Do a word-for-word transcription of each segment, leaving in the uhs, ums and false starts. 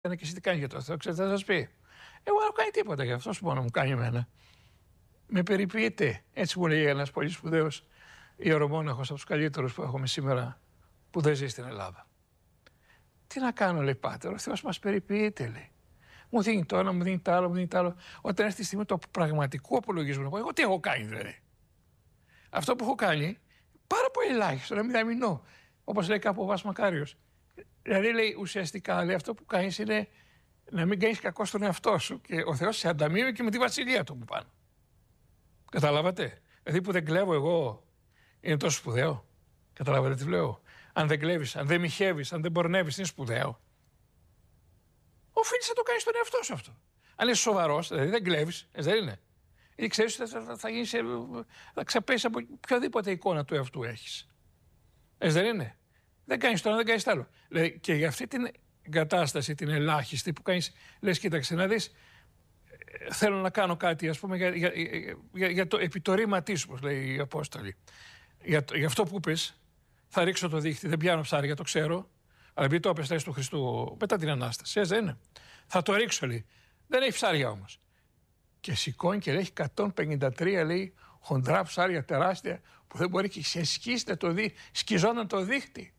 και εσύ τι κάνει για το Θεό, ξέρετε, θα σας πει. Εγώ δεν έχω κάνει τίποτα για αυτό, μόνο μου κάνει εμένα. Με περιποιείται. Έτσι μου λέει ένας πολύ σπουδαίος ιερομόναχος από τους καλύτερους που έχουμε σήμερα, που δεν ζει στην Ελλάδα. Τι να κάνω, λέει, Πάτερ, ο Θεός μας περιποιείται, λέει. Μου δίνει το ένα, μου δίνει το άλλο, μου δίνει το άλλο. Όταν έρθει τη στιγμή του πραγματικού απολογισμού, να πω, εγώ τι έχω κάνει, δηλαδή. Αυτό που έχω κάνει, πάρα πολύ ελάχιστο, να μην αμυνώ. Όπως λέει κάπου ο Βάσης Μακάριος. Δηλαδή, λέει, ουσιαστικά, λέει, αυτό που κάνεις είναι να μην κάνεις κακό στον εαυτό σου. Και ο Θεός σε ανταμείβει και με τη βασιλεία του που πάνω. Καταλάβατε. Δηλαδή που δεν κλέβω εγώ είναι τόσο σπουδαίο. Καταλάβατε τι λέω. Αν δεν κλέβεις, αν δεν μοιχεύεις, αν δεν πορνεύεις, είναι σπουδαίο. Οφείλεις να το κάνεις στον εαυτό σου αυτό. Αν είσαι σοβαρός, δηλαδή δεν κλέβεις, δεν είναι. Ή ξέρεις ότι θα, θα, θα, γίνεις, θα ξαπέσεις από οποιαδήποτε εικόνα του εαυτού έχεις. Έτσι δεν είναι. Δεν κάνεις το ένα, δεν κάνεις το άλλο. Δηλαδή, και για αυτή την κατάσταση, την ελάχιστη που κάνεις, λες, κοίταξε να δεις, θέλω να κάνω κάτι, ας πούμε, για, για, για, για το επιτορήματί σου, όπως λέει η Απόστολη. Για, για αυτό που πες, θα ρίξω το δίχτυ, δεν πιάνω ψάρια, το ξέρω. Αλλά επειδή το έπες θέση του Χριστού μετά την Ανάσταση, έτσι δεν είναι. Θα το ρίξω, λέει. Δεν έχει ψάρια όμως. Και σηκώνει και λέει εκατόν πενήντα τρία, λέει, χοντρά ψάρια τεράστια που δεν μπορεί και σε σκίστε το δίχτυ, σκιζόταν το δίχτυ.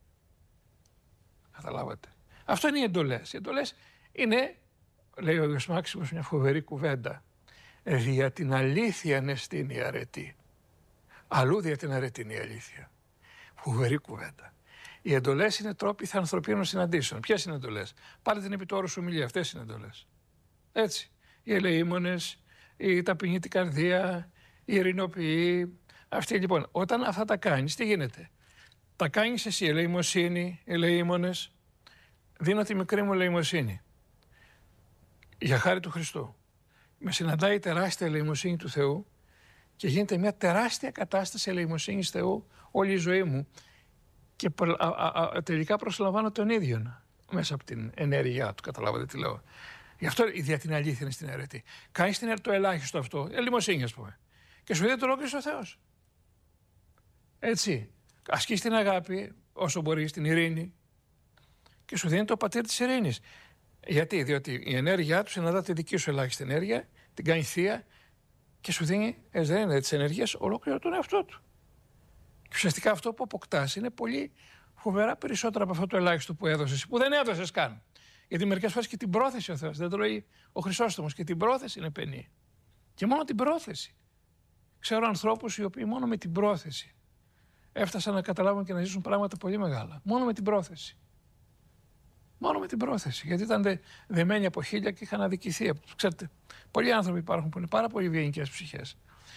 Καταλάβατε. Αυτό είναι οι εντολές. Οι εντολές είναι, λέει ο Άγιος Μάξιμος, μια φοβερή κουβέντα. Για την αλήθεια ανεστήνει η αρετή. Αλλού δια την αρετή είναι η αλήθεια. Φοβερή κουβέντα. Οι εντολές είναι τρόποι ανθρωπίνων συναντήσεων. Ποιες είναι οι εντολές? Πάρε την επιτόρους ομιλία. Αυτές είναι οι εντολές. Έτσι. Οι ελεήμονες, η ταπεινή καρδία, οι ειρηνοποιοί. Αυτοί λοιπόν, όταν αυτά τα κάνεις, τι γίνεται? Τα κάνεις εσύ, ελεημοσύνη, ελεήμονες. Δίνω τη μικρή μου ελεημοσύνη. Για χάρη του Χριστού. Με συναντάει η τεράστια ελεημοσύνη του Θεού και γίνεται μια τεράστια κατάσταση ελεημοσύνης Θεού όλη η ζωή μου. Και α, α, α, τελικά προσλαμβάνω τον ίδιο μέσα από την ενέργειά του. Καταλάβατε τι λέω. Γι' αυτό η την αλήθεια είναι στην αιρετή. Κάνεις το ελάχιστο αυτό, ελεημοσύνη, ας πούμε. Και σου δίνει το ολόκληρο ο Θεός. Έτσι. Ασκείς την αγάπη όσο μπορείς, την ειρήνη. Και σου δίνει το πατήρ της ειρήνης. Γιατί? Διότι η ενέργειά του συναντά τη δική σου ελάχιστη ενέργεια, την κάνει θεία και σου δίνει τις ενέργειες ολόκληρο τον εαυτό του. Και ουσιαστικά αυτό που αποκτάς είναι πολύ φοβερά περισσότερο από αυτό το ελάχιστο που έδωσες, που δεν έδωσες καν. Γιατί μερικές φορές και την πρόθεση ο Θεός, δεν το λέει ο Χρυσόστομος, και την πρόθεση είναι πενή. Και μόνο την πρόθεση. Ξέρω ανθρώπους οι οποίοι μόνο με την πρόθεση έφτασαν να καταλάβουν και να ζήσουν πράγματα πολύ μεγάλα. Μόνο με την πρόθεση. Μόνο με την πρόθεση. Γιατί ήταν δε, δεμένοι από χίλια και είχαν αδικηθεί. Ξέρετε, πολλοί άνθρωποι υπάρχουν που είναι πάρα πολύ βιαινικές ψυχές.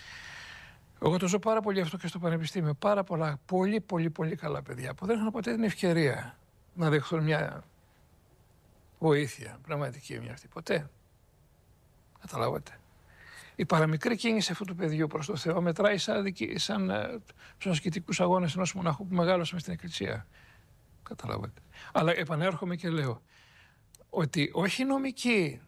Εγώ το ζω πάρα πολύ αυτό και στο πανεπιστήμιο. Πάρα πολλά, πολύ, πολύ, πολύ καλά παιδιά που δεν είχαν ποτέ την ευκαιρία να δεχθούν μια βοήθεια πραγματική μια αυτή. Ποτέ. Καταλάβατε. Η παραμικρή κίνηση αυτού του παιδιού προς το Θεό μετράει σαν, σαν ε, στους ασκητικούς αγώνες ενός μοναχού που μεγάλωσε μες στην εκκλησία. Καταλάβατε. Αλλά επανέρχομαι και λέω ότι όχι νομική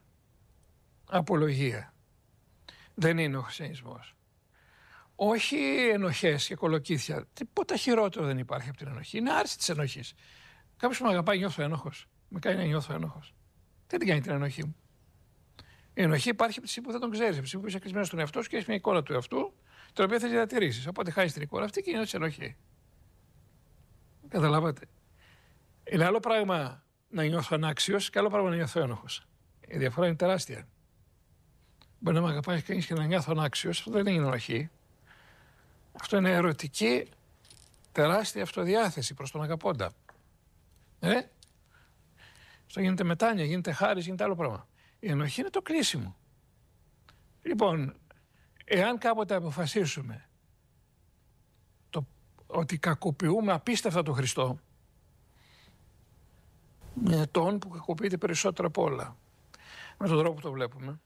απολογία δεν είναι ο χριστιανισμός. Όχι ενοχές και κολοκύθια. Τίποτα χειρότερο δεν υπάρχει από την ενοχή. Είναι άρση της ενοχής. Κάποιος που με αγαπάει, νιώθω ένοχος. Με κάνει να νιώθω ένοχος. Δεν την κάνει την ενοχή μου. Η ενοχή υπάρχει από τη στιγμή που δεν τον ξέρεις. Από τη στιγμή που είσαι κλεισμένος στον εαυτό σου και έχεις μια εικόνα του εαυτού, την οποία θέλεις να διατηρήσεις. Οπότε χάνεις την εικόνα αυτή και νιώθεις ενοχή. Καταλάβατε. Είναι άλλο πράγμα να νιώθω ανάξιος και άλλο πράγμα να νιώθω ένοχος. Η διαφορά είναι τεράστια. Μπορεί να με αγαπάει κανείς και να νιώθω ανάξιος. Αυτό δεν είναι ενοχή. Αυτό είναι ερωτική τεράστια αυτοδιάθεση προς τον αγαπώντα. Ε? Αυτό γίνεται μετάνοια, γίνεται χάρις, γίνεται άλλο πράγμα. Η ενοχή είναι το κλείσιμο. Λοιπόν, εάν κάποτε αποφασίσουμε το, ότι κακοποιούμε απίστευτα τον Χριστό, με τον που κακοποιείται περισσότερο από όλα, με τον τρόπο που το βλέπουμε,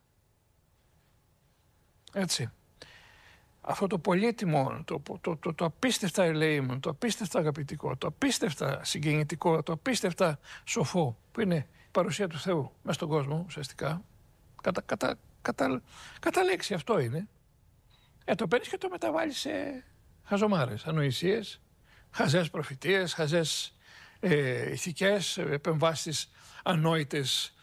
έτσι, αυτό το πολύτιμο, το, το, το, το απίστευτα ελεήμον, το απίστευτα αγαπητικό, το απίστευτα συγκινητικό, το απίστευτα σοφό, που είναι η παρουσία του Θεού μέσα στον κόσμο ουσιαστικά, κατά, κατά, κατά, κατά λέξη αυτό είναι, ε, το παίρνεις και το μεταβάλεις σε χαζομάρες, ανοησίες, χαζές προφητείες, χαζές ε, ηθικές επεμβάσεις ανόητες